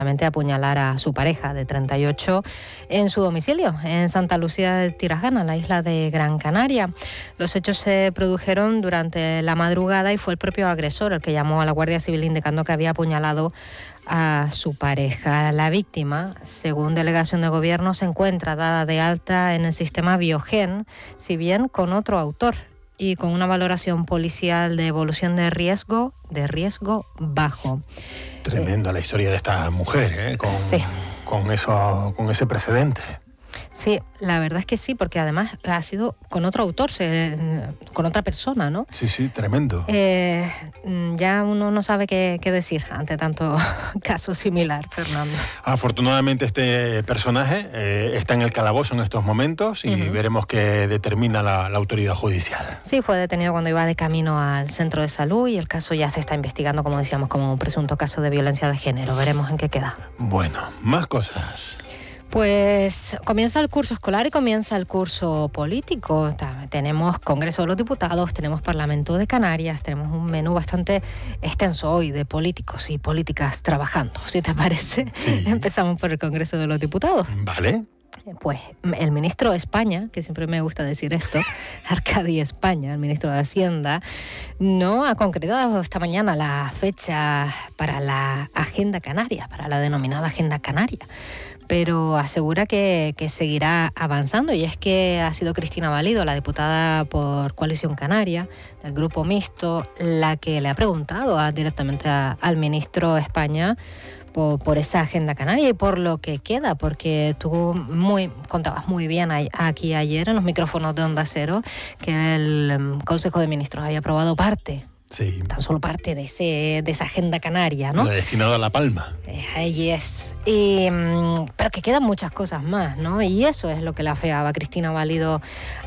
apuñalar a su pareja de 38 en su domicilio, en Santa Lucía de Tirajana, la isla de Gran Canaria. Los hechos se produjeron durante la madrugada y fue el propio agresor el que llamó a la Guardia Civil indicando que había apuñalado a su pareja. La víctima, según delegación de gobierno, se encuentra dada de alta en el sistema Biogen, si bien con otro autor y con una valoración policial de evolución de riesgo bajo. Tremenda la historia de esta mujer, Sí. con ese precedente. Sí, la verdad es que sí, porque además ha sido con otro autor, con otra persona, ¿no? Sí, tremendo. Ya uno no sabe qué decir ante tanto caso similar, Fernando. Afortunadamente este personaje está en el calabozo en estos momentos y veremos qué determina la autoridad judicial. Sí, fue detenido cuando iba de camino al centro de salud y el caso ya se está investigando, como decíamos, como un presunto caso de violencia de género. Veremos en qué queda. Bueno, más cosas. Pues comienza el curso escolar y comienza el curso político. Tenemos Congreso de los Diputados, tenemos Parlamento de Canarias, tenemos un menú bastante extenso hoy de políticos y políticas trabajando, si te parece. Sí. Empezamos por el Congreso de los Diputados. Vale. Pues el ministro de España, que siempre me gusta decir esto, Arcadi España, el ministro de Hacienda, no ha concretado esta mañana la fecha para la Agenda Canaria, para la denominada Agenda Canaria, pero asegura que seguirá avanzando, y es que ha sido Cristina Valido, la diputada por Coalición Canaria, del Grupo Mixto, la que le ha preguntado directamente al ministro de España por esa Agenda Canaria y por lo que queda, porque tú contabas muy bien aquí ayer en los micrófonos de Onda Cero que el Consejo de Ministros había aprobado parte. Sí. Tan solo parte de esa Agenda Canaria, ¿no? Destinado a La Palma. Ahí es. Pero que quedan muchas cosas más, ¿no? Y eso es lo que le afeaba Cristina Valido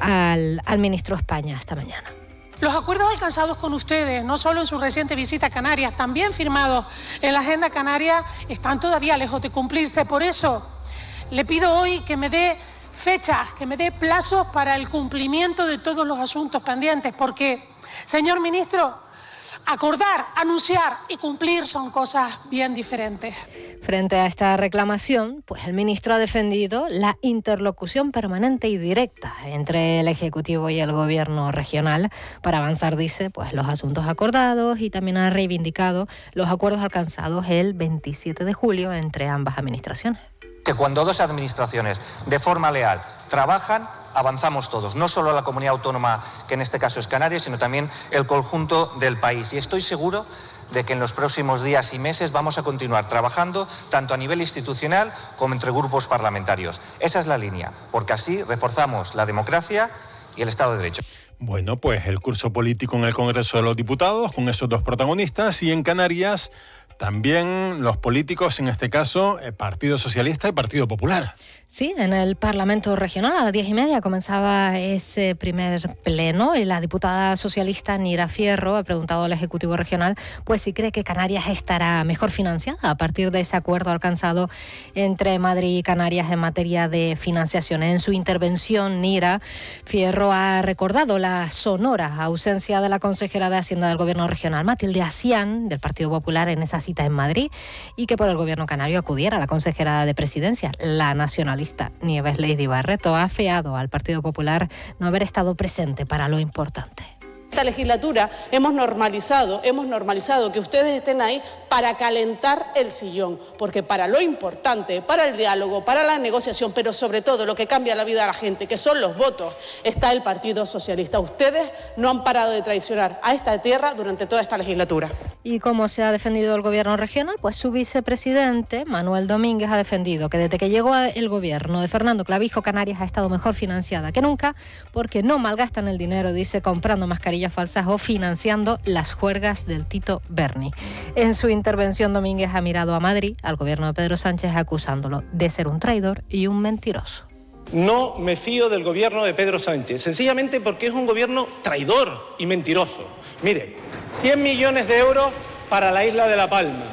al ministro de España esta mañana. Los acuerdos alcanzados con ustedes, no solo en su reciente visita a Canarias, también firmados en la Agenda Canaria, están todavía lejos de cumplirse. Por eso le pido hoy que me dé fechas, que me dé plazos para el cumplimiento de todos los asuntos pendientes, porque, señor ministro, acordar, anunciar y cumplir son cosas bien diferentes. Frente a esta reclamación, pues el ministro ha defendido la interlocución permanente y directa entre el Ejecutivo y el Gobierno regional para avanzar, dice, pues los asuntos acordados, y también ha reivindicado los acuerdos alcanzados el 27 de julio entre ambas administraciones. Que cuando dos administraciones de forma leal trabajan, avanzamos todos, no solo la comunidad autónoma, que en este caso es Canarias, sino también el conjunto del país. Y estoy seguro de que en los próximos días y meses vamos a continuar trabajando tanto a nivel institucional como entre grupos parlamentarios. Esa es la línea, porque así reforzamos la democracia y el Estado de Derecho. Bueno, pues el curso político en el Congreso de los Diputados con esos dos protagonistas, y en Canarias también los políticos, en este caso el Partido Socialista y Partido Popular. Sí, en el Parlamento Regional a las 10:30 comenzaba ese primer pleno y la diputada socialista Nira Fierro ha preguntado al Ejecutivo Regional pues si cree que Canarias estará mejor financiada a partir de ese acuerdo alcanzado entre Madrid y Canarias en materia de financiación. En su intervención, Nira Fierro ha recordado la sonora ausencia de la consejera de Hacienda del Gobierno Regional, Matilde Asián, del Partido Popular, en esa cita en Madrid, y que por el Gobierno canario acudiera la consejera de Presidencia, la nacionalista Nieves Lady Barreto. Ha afeado al Partido Popular no haber estado presente para lo importante. Esta legislatura hemos normalizado que ustedes estén ahí para calentar el sillón, porque para lo importante, para el diálogo, para la negociación, pero sobre todo lo que cambia la vida de la gente, que son los votos, está el Partido Socialista. Ustedes no han parado de traicionar a esta tierra durante toda esta legislatura. Y como se ha defendido el Gobierno regional, pues su vicepresidente, Manuel Domínguez, ha defendido que desde que llegó el gobierno de Fernando Clavijo, Canarias ha estado mejor financiada que nunca, porque no malgastan el dinero, dice, comprando mascarillas falsas o financiando las juergas del Tito Berni. En su intervención, Domínguez ha mirado a Madrid, al gobierno de Pedro Sánchez, acusándolo de ser un traidor y un mentiroso. No me fío del gobierno de Pedro Sánchez, sencillamente porque es un gobierno traidor y mentiroso. Mire, 100 millones de euros para la isla de La Palma.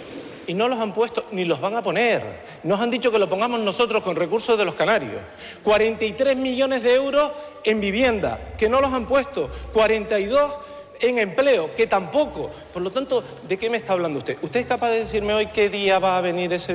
Y no los han puesto, ni los van a poner. Nos han dicho que lo pongamos nosotros con recursos de los canarios. 43 millones de euros en vivienda, que no los han puesto. 42 en empleo, que tampoco. Por lo tanto, ¿de qué me está hablando usted? ¿Usted es capaz de decirme hoy qué día va a venir ese